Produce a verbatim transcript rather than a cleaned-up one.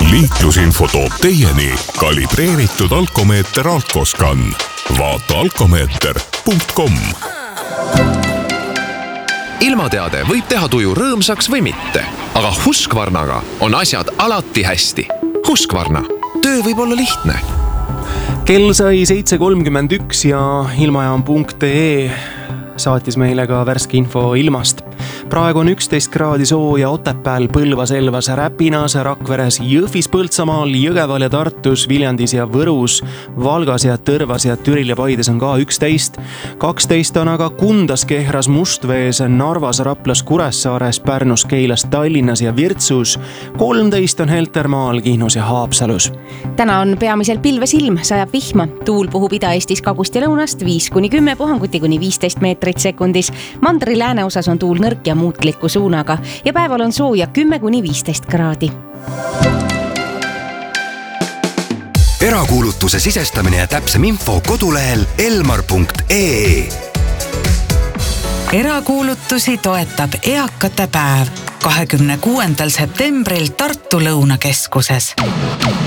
liiklusinfo toob teieni kalibreeritud alkomeeter Alkoscan. Vaata alkomeeter punkt com. Ilmateade võib teha tuju rõõmsaks või mitte, aga Husqvarnaga on asjad alati hästi. Husqvarna. Töö võib olla lihtne. Kell sai seitse kolmkümmend üks ja ilmajaam punkt ee saatis meile ka värske info ilmast. Praegu on üksteist kraadi sooja Otepääl, Põlvas, Elvas, Räpinas, Rakveres, Jõhvis, Põltsamaal, Jõgeval ja Tartus, Viljandis ja Võrus, Valgas ja Tõrvas ja Türil ja Paides on ka üksteist. kaksteist on aga Kundas, Kehras, Mustvees, Narvas, Raplas, Kuressaares, Pärnus, Keilas, Tallinnas ja Virtsus. kolmteist on Heltermaal, Kihnus ja Haapsalus. Täna on peamiselt pilves ilm, sajab vihma. Tuul puhub Ida-Eestis kagust ja lõunast viis kuni kümme, puhanguti kuni viisteist meetrit sekundis. Mandri lääne osas on tuul nõrk ja muutliku suunaga ja päeval on sooja kümme kuni viisteist kraadi. Erakuulutuse sisestamine ja täpsem info kodulehel elmar punkt ee. Erakuulutusi toetab eakate päev kahekümne kuuendal septembril Tartu Lõunakeskuses.